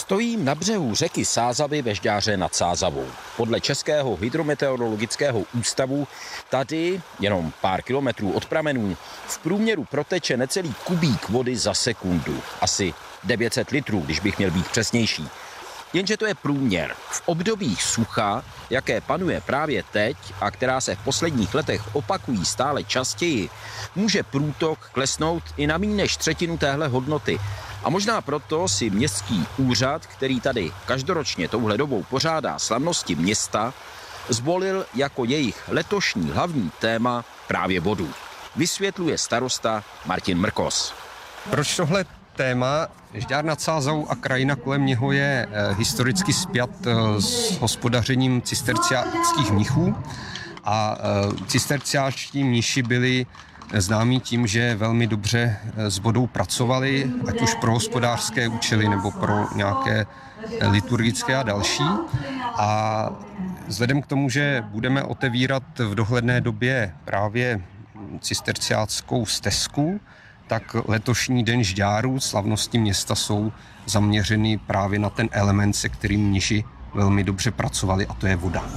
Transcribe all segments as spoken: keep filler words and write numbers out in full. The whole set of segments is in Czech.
Stojím na břehu řeky Sázavy ve Žďáře nad Sázavou. Podle Českého hydrometeorologického ústavu tady, jenom pár kilometrů od pramenů, v průměru proteče necelý kubík vody za sekundu. Asi devět set litrů, když bych měl být přesnější. Jenže to je průměr. V obdobích sucha, jaké panuje právě teď a která se v posledních letech opakují stále častěji, může průtok klesnout i na méně než třetinu téhle hodnoty. A možná proto si městský úřad, který tady každoročně touhle dobou pořádá slavnosti města, zvolil jako jejich letošní hlavní téma právě vodu. Vysvětluje starosta Martin Mrkos. Proč tohle téma? Žďár nad Sázavou a krajina kolem něho je historicky spjat s hospodařením cisterciáckých mnichů a cisterciáčtí mniši byli známí tím, že velmi dobře s vodou pracovali, ať už pro hospodářské účely nebo pro nějaké liturgické a další. A vzhledem k tomu, že budeme otevírat v dohledné době právě cisterciáckou stezku, tak letošní den Žďáru, slavnosti města, jsou zaměřeny právě na ten element, se kterým mniši velmi dobře pracovali, a to je voda.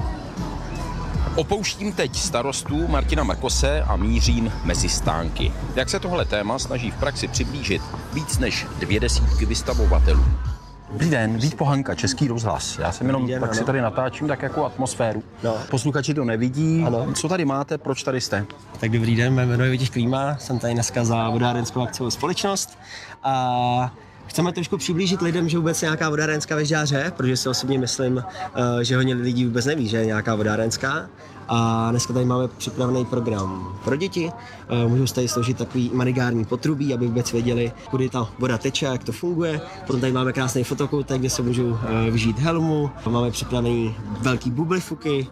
Opouštím teď starostu Martina Mrkose a mířím mezi stánky. Jak se tohle téma snaží v praxi přiblížit víc než dvě desítky vystavovatelů. Dobrý den, Vít Pohanka, Český rozhlas. Já jsem jenom den, tak ano. Si tady natáčím tak jako atmosféru. No. Posluchači to nevidí. Ano. Co tady máte, proč tady jste? Tak dobrý den, mé jméno je Vítěz Klíma, jsem tady dneska za vodárenskou akciovou společnost a chceme trošku přiblížit lidem, že vůbec je nějaká vodárenská ve Žďáře, protože si osobně myslím, že hodně lidí vůbec neví, že je nějaká vodárenská. A dneska tady máme připravený program pro děti. Můžou se tady složit takový manigární potrubí, aby vůbec věděli, kudy ta voda teče, jak to funguje. Potom tady máme krásný fotokoutek, kde se můžou vyžít helmu. Máme připravený velký bublifuky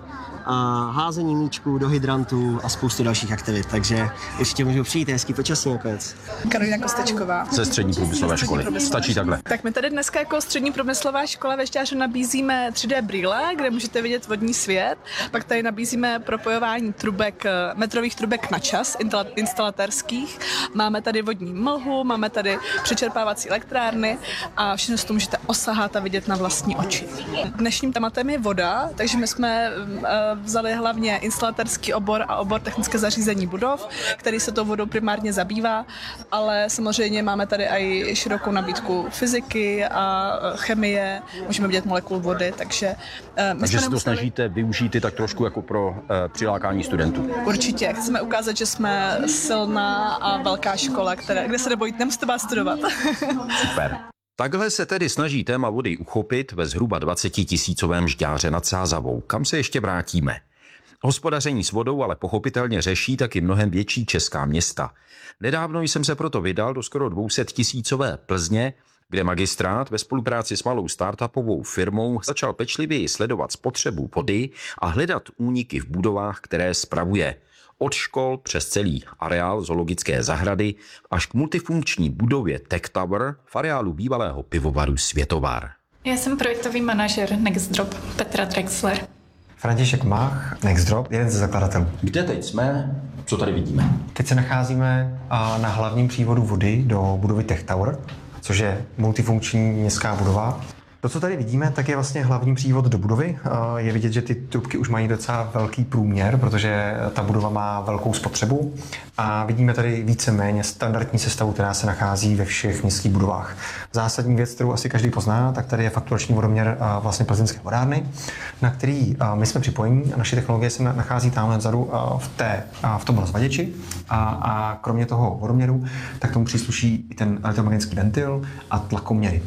a házení míčků do hydrantů a spoustu dalších aktivit. Takže určitě můžou přijít, hezký počasí nakonec. Karolina Kostečková. Ze střední průmyslové školy. Stačí takhle. Tak my tady dneska jako střední průmyslová škola ve Žďáře nabízíme tři dé brýle, kde můžete vidět vodní svět. Pak tady nabízíme propojování trubek, metrových trubek na čas, instalatérských. Máme tady vodní mlhu, máme tady přečerpávací elektrárny a všechno si to můžete osahat a vidět na vlastní oči. Dnešním tématem je voda, takže my jsme vzali hlavně instalatérský obor a obor technické zařízení budov, který se tou vodou primárně zabývá, ale samozřejmě máme tady i širokou nabídku fyziky a chemie, můžeme vidět molekul vody, takže my Takže jsme se to snažíte využít i tak trošku jako pro uh, přilákání studentů. Určitě, chceme ukázat, že jsme silná a velká škola, která, kde se nebojíte, nemusíte bát studovat. Super. Takhle se tedy snaží téma vody uchopit ve zhruba dvacetitisícovém Žďáře nad Sázavou, kam se ještě vrátíme. Hospodaření s vodou ale pochopitelně řeší taky mnohem větší česká města. Nedávno jsem se proto vydal do skoro dvě stě tisícové Plzně, kde magistrát ve spolupráci s malou startupovou firmou začal pečlivěji sledovat spotřebu vody a hledat úniky v budovách, které spravuje. Od škol přes celý areál zoologické zahrady až k multifunkční budově Tech Tower v areálu bývalého pivovaru Světovar. Já jsem projektový manažer Nextdrop Petra Drexler. František Mach, Nextdrop, jeden ze zakladatelů. Kde teď jsme? Co tady vidíme? Teď se nacházíme na hlavním přívodu vody do budovy Tech Tower, což je multifunkční městská budova. To, co tady vidíme, tak je vlastně hlavní přívod do budovy. Je vidět, že ty trubky už mají docela velký průměr, protože ta budova má velkou spotřebu. A vidíme tady víceméně standardní sestavu, která se nachází ve všech městských budovách. Zásadní věc, kterou asi každý pozná, tak tady je fakturační vodoměr vlastně plzeňské vodárny, na který my jsme připojení a naše technologie se nachází tamhle vzadu v, té, v tom rozvaděči. A, a kromě toho vodoměru, tak tomu přísluší i ten elektromagnetický ventil a tlakoměry.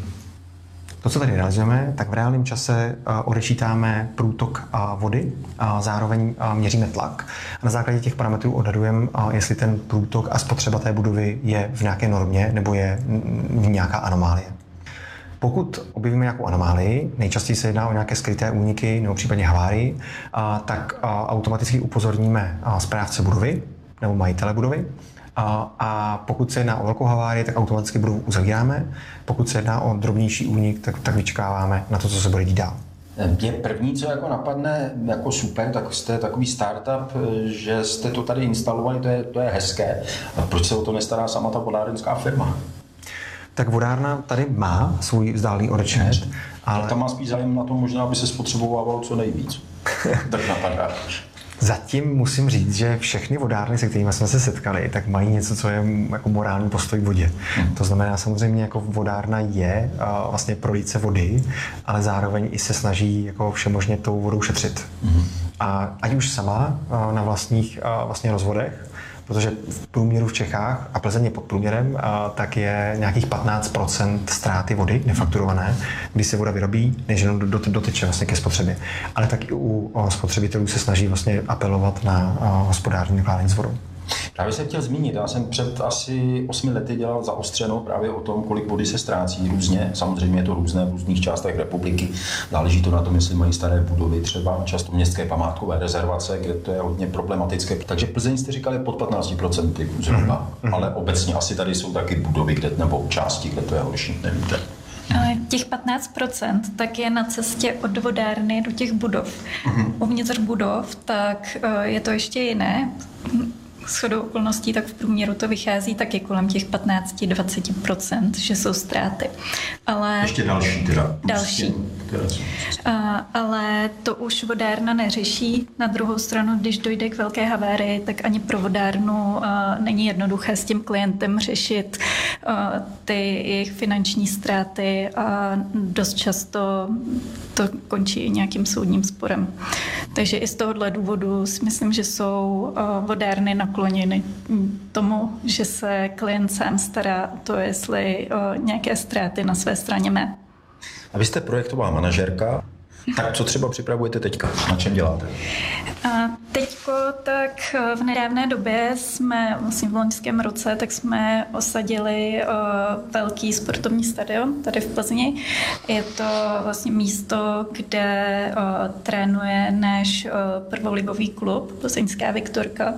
To, co tady realizujeme, tak v reálném čase odečítáme průtok vody a zároveň měříme tlak. A na základě těch parametrů odhadujeme, jestli ten průtok a spotřeba té budovy je v nějaké normě nebo je nějaká anomálie. Pokud objevíme nějakou anomálii, nejčastěji se jedná o nějaké skryté úniky nebo případně havárii, tak automaticky upozorníme správce budovy nebo majitele budovy. A, a pokud se jedná o velkou havárii, tak automaticky budovu uzavíráme. Pokud se jedná o drobnější únik, tak, tak vyčkáváme na to, co se bude dít dál. Mě první, co jako napadne jako super, tak jste takový startup, že jste to tady instalovali, to je, to je hezké. A proč se o to nestará sama ta vodárenská firma? Tak vodárna tady má svůj vzdálený odečet, ale... Tam má spíš zájem na tom možná, aby se spotřebovávalo co nejvíc. Tak napadá. Zatím musím říct, že všechny vodárny, se kterými jsme se setkali, tak mají něco, co je jako morální postoj k vodě. Hmm. To znamená, samozřejmě jako vodárna je uh, vlastně prolíce vody, ale zároveň i se snaží jako všemožně tou vodou šetřit. Hmm. A ať už sama uh, na vlastních uh, vlastně rozvodech, protože v průměru v Čechách a Plzeň je pod průměrem, a tak je nějakých patnáct procent ztráty vody nefakturované, když se voda vyrobí, než jenom do, do, doteče vlastně ke spotřebě. Ale tak i u o, spotřebitelů se snaží vlastně apelovat na o, hospodární nakládání s vodou. Právě jsem chtěl zmínit, já jsem před asi osmi lety dělal zaostřeno právě o tom, kolik vody se ztrácí různě. Samozřejmě je to různé v různých částech republiky. Záleží to na tom, jestli mají staré budovy, třeba často městské památkové rezervace, kde to je hodně problematické. Takže Plzeň jste říkali pod patnáct procent zhruba, mm-hmm. ale obecně asi tady jsou taky budovy, kde, nebo části, kde to je horší, nevíte. Ale těch patnáct procent tak je na cestě od vodárny do těch budov. Mm-hmm. Uvnitř budov tak je to ještě jiné. Shodou okolností tak v průměru to vychází taky kolem těch patnáct až dvacet procent, že jsou ztráty. Ale ještě další teda. Další. A, ale to už vodárna neřeší. Na druhou stranu, když dojde k velké havárii, tak ani pro vodárnu a, není jednoduché s tím klientem řešit a, ty jejich finanční ztráty a dost často to končí nějakým soudním sporem. Takže i z tohohle důvodu si myslím, že jsou a, vodárny nakloněny tomu, že se klient sám stará o to, jestli o nějaké ztráty na své straně má. A vy jste projektová manažerka, tak co třeba připravujete teďka? Na čem děláte? A teďko tak v nedávné době jsme, vlastně v loňském roce, tak jsme osadili uh, velký sportovní stadion tady v Plzni. Je to vlastně místo, kde uh, trénuje náš uh, prvoligový klub, Plzeňská Viktorka.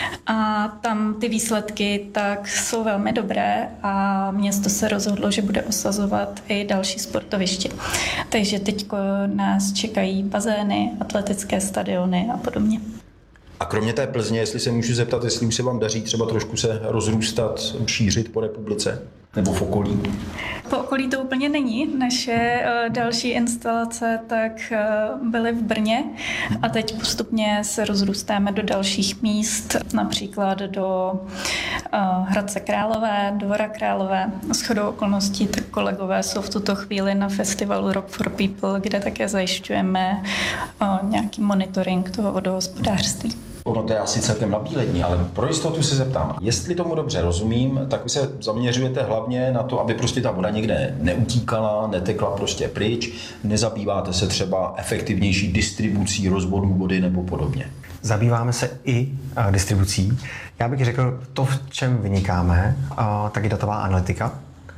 A tam ty výsledky tak jsou velmi dobré a město se rozhodlo, že bude osazovat i další sportoviště. Takže teďko nás čekají bazény, atletické stadiony a podobně. A kromě té Plzně, jestli se můžu zeptat, jestli už se vám daří třeba trošku se rozrůstat, šířit po republice nebo v okolí? Po okolí to úplně není. Naše uh, další instalace tak uh, byly v Brně a teď postupně se rozrůstáme do dalších míst, například do uh, Hradce Králové, Dvora Králové. Shodou okolností tak kolegové jsou v tuto chvíli na festivalu Rock for People, kde také zajišťujeme uh, nějaký monitoring toho vodohospodářství. Ono to je asi celkem nabílední, ale pro jistotu se zeptám, jestli tomu dobře rozumím, tak vy se zaměřujete hlavně na to, aby prostě ta voda někde neutíkala, netekla prostě pryč, nezabýváte se třeba efektivnější distribucí rozvodů vody nebo podobně. Zabýváme se i uh, distribucí. Já bych řekl, to, v čem vynikáme, uh, tak je datová analytika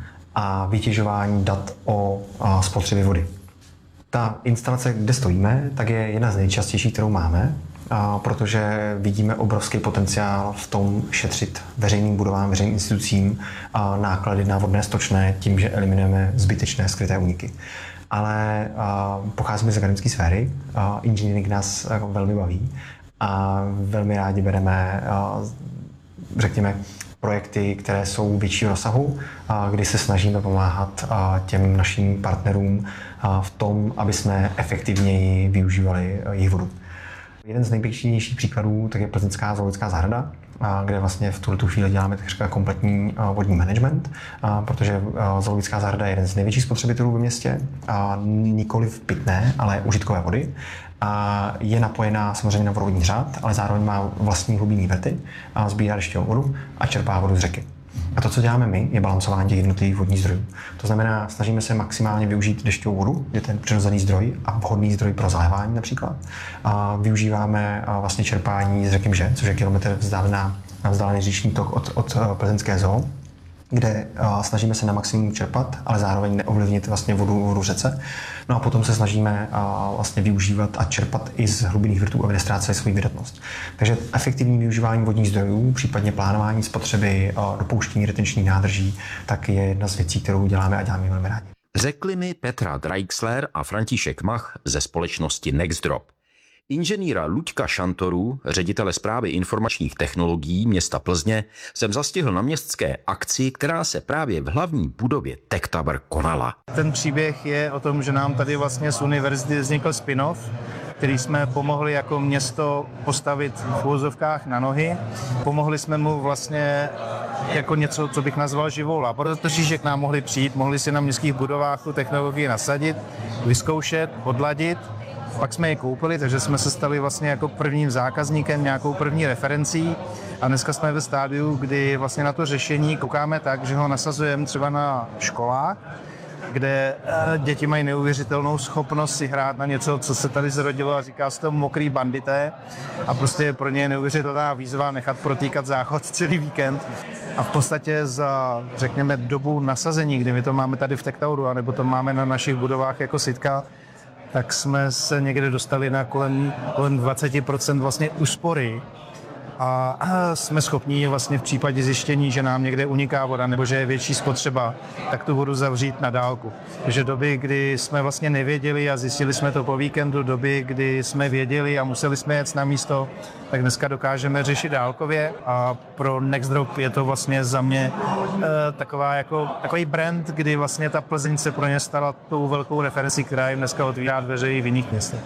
a vytěžování dat o uh, spotřebě vody. Ta instalace, kde stojíme, tak je jedna z nejčastějších, kterou máme, a protože vidíme obrovský potenciál v tom šetřit veřejným budovám, veřejným institucím a náklady na vodné stočné tím, že eliminujeme zbytečné skryté úniky. Ale a, pocházíme z akademické sféry, a inženýring nás a, velmi baví a velmi rádi bereme, a, řekněme, projekty, které jsou většího rozsahu, a, kdy se snažíme pomáhat a, těm našim partnerům a, v tom, aby jsme efektivněji využívali jejich vodu. Jeden z nejpěknějších příkladů tak je Plzeňská zoologická zahrada, kde vlastně v tuto chvíli děláme takřka kompletní vodní management, protože zoologická zahrada je jeden z největších spotřebitelů ve městě, nikoliv pitné, ale užitkové vody. A je napojená samozřejmě na vodovodní řád, ale zároveň má vlastní hlubinní vrty, sbírá dešťovou vodu a čerpá vodu z řeky. A to, co děláme my, je balancování těch jednotlivých vodních zdrojů. To znamená, snažíme se maximálně využít dešťovou vodu, je ten přirozený zdroj a vhodný zdroj pro zalévání například. A využíváme vlastně čerpání z řeky Mže, což je kilometr vzdálená, vzdálený říční tok od, od plzeňské zoo, kde uh, snažíme se na maximum čerpat, ale zároveň neovlivnit vlastně vodu, vodu řece. No a potom se snažíme uh, vlastně využívat a čerpat i z hlubinných vrtů, aby nestráceli svou vydatnost. Takže efektivní využívání vodních zdrojů, případně plánování spotřeby, uh, dopouštění retenčních nádrží, tak je jedna z věcí, kterou děláme a děláme velmi rádi. Řekli mi Petra Dreixler a František Mach ze společnosti Nextdrop. Inženýra Luďka Šantoru, ředitele správy informačních technologií města Plzně, jsem zastihl na městské akci, která se právě v hlavní budově Tech Tower konala. Ten příběh je o tom, že nám tady vlastně z univerzity vznikl spin-off, který jsme pomohli jako město postavit v uvozovkách na nohy. Pomohli jsme mu vlastně jako něco, co bych nazval živou laboratoří, že k nám mohli přijít, mohli si na městských budovách tu technologii nasadit, vyzkoušet, odladit. Pak jsme je koupili, takže jsme se stali vlastně jako prvním zákazníkem, nějakou první referencí a dneska jsme ve stádiu, kdy vlastně na to řešení koukáme tak, že ho nasazujeme třeba na školách, kde děti mají neuvěřitelnou schopnost si hrát na něco, co se tady zrodilo a říká se to mokrý bandité a prostě je pro ně neuvěřitelná výzva nechat protýkat záchod celý víkend. A v podstatě za, řekněme, dobu nasazení, kdy my to máme tady v Tech Toweru, anebo to máme na našich budovách jako Sitka, tak jsme se někde dostali na kolem, kolem dvacet procent vlastně úspory a jsme schopni vlastně v případě zjištění, že nám někde uniká voda nebo že je větší spotřeba, tak tu vodu zavřít na dálku. Takže doby, kdy jsme vlastně nevěděli a zjistili jsme to po víkendu, doby, kdy jsme věděli a museli jsme jet na místo, tak dneska dokážeme řešit dálkově a pro Nextdrop je to vlastně za mě e, taková jako, takový brand, kdy vlastně ta Plzeň se pro ně stala tou velkou referencí, která jim dneska otvírá dveře i v jiných městech.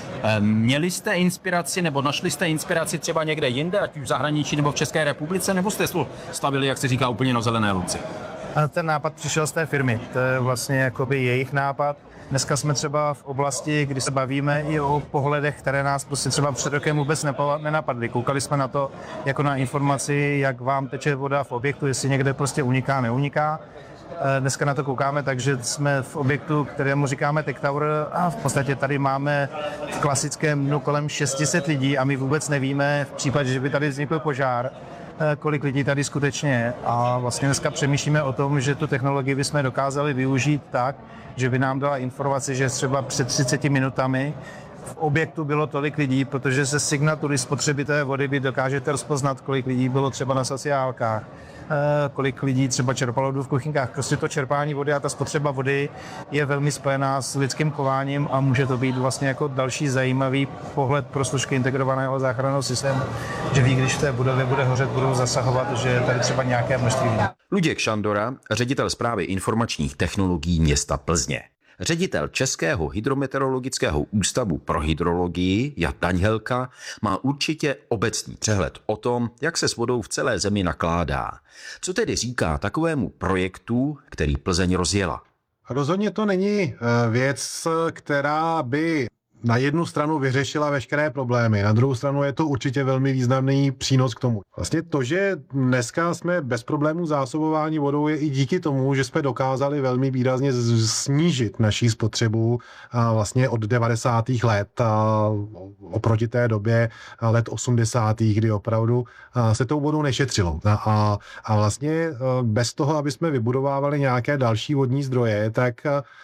Měli jste inspiraci nebo našli jste inspiraci třeba někde jinde, ať už v zahraničí nebo v České republice, nebo jste stavili, jak se říká, úplně na zelené louce? A ten nápad přišel z té firmy, to je vlastně jakoby jejich nápad. Dneska jsme třeba v oblasti, kdy se bavíme i o pohledech, které nás prostě třeba před rokem vůbec nenapadly. Koukali jsme na to jako na informaci, jak vám teče voda v objektu, jestli někde prostě uniká, neuniká. Dneska na to koukáme, takže jsme v objektu, kterému říkáme Tech Tower a v podstatě tady máme v klasickém dnu kolem šest set lidí a my vůbec nevíme v případě, že by tady vznikl požár, kolik lidí tady skutečně je. A vlastně dneska přemýšlíme o tom, že tu technologii bychom dokázali využít tak, že by nám dala informaci, že třeba před třiceti minutami v objektu bylo tolik lidí, protože se signatury spotřeby té vody vy dokážete rozpoznat, kolik lidí bylo třeba na sociálkách, kolik lidí třeba čerpalo vodu v kuchynkách. Prostě to čerpání vody a ta spotřeba vody je velmi spojená s lidským chováním a může to být vlastně jako další zajímavý pohled pro složky integrovaného záchranného systému, že ví, když v té budově bude hořet, budou zasahovat, že je tady třeba nějaké množství lidí. Luděk Šandora, ředitel správy informačních technologií města Plzně. Ředitel Českého hydrometeorologického ústavu pro hydrologii Jan Daňhelka má určitě obecný přehled o tom, jak se s vodou v celé zemi nakládá. Co tedy říká takovému projektu, který Plzeň rozjela? Rozhodně to není věc, která by na jednu stranu vyřešila veškeré problémy, na druhou stranu je to určitě velmi významný přínos k tomu. Vlastně to, že dneska jsme bez problémů zásobování vodou, je i díky tomu, že jsme dokázali velmi výrazně snížit naši spotřebu vlastně od devadesátých let a oproti té době let osmdesátých, kdy opravdu se tou vodou nešetřilo. A, a vlastně bez toho, aby jsme vybudovávali nějaké další vodní zdroje, tak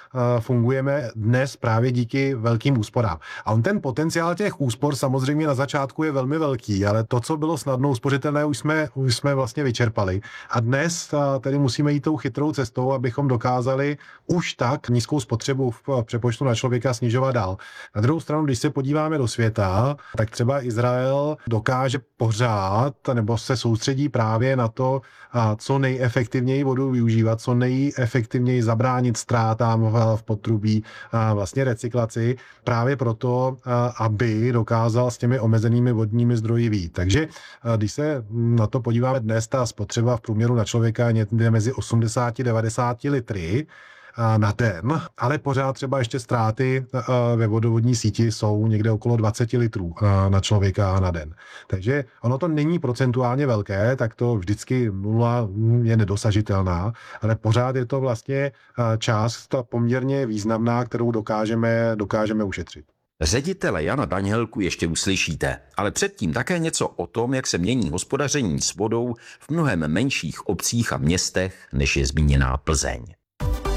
fungujeme dnes právě díky velkým úsporám. A on ten potenciál těch úspor samozřejmě na začátku je velmi velký, ale to, co bylo snadno uspořitelné, už jsme, už jsme vlastně vyčerpali. A dnes tedy musíme jít tou chytrou cestou, abychom dokázali už tak nízkou spotřebu v přepočtu na člověka snižovat dál. Na druhou stranu, když se podíváme do světa, tak třeba Izrael dokáže pořád nebo se soustředí právě na to, co nejefektivněji vodu využívat, co nejefektivněji zabránit ztrátám v potrubí, vlastně recyklaci, právě proto, aby dokázal s těmi omezenými vodními zdroji vyjít. Takže když se na to podíváme dnes, ta spotřeba v průměru na člověka je mezi osmdesát a devadesát litry na den, ale pořád třeba ještě ztráty ve vodovodní síti jsou někde okolo dvacet litrů na člověka na den. Takže ono to není procentuálně velké, tak to vždycky nula je nedosažitelná, ale pořád je to vlastně část poměrně významná, kterou dokážeme, dokážeme ušetřit. Ředitele Jana Daňhelku ještě uslyšíte, ale předtím také něco o tom, jak se mění hospodaření s vodou v mnohem menších obcích a městech, než je zmíněná Plzeň.